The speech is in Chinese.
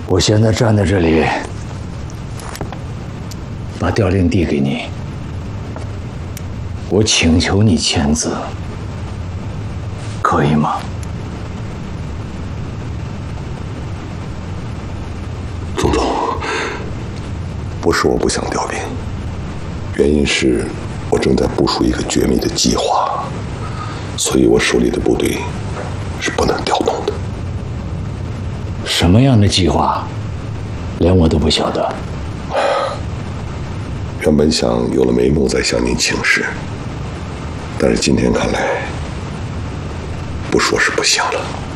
我现在站在这里，把调令递给你，我请求你签字，可以吗？ 总统，不是我不想调兵，原因是我正在部署一个绝密的计划，所以我手里的部队是不能调动的。 什么样的计划，连我都不晓得。 原本想有了眉目再向您请示，但是今天看来，不说是不行了。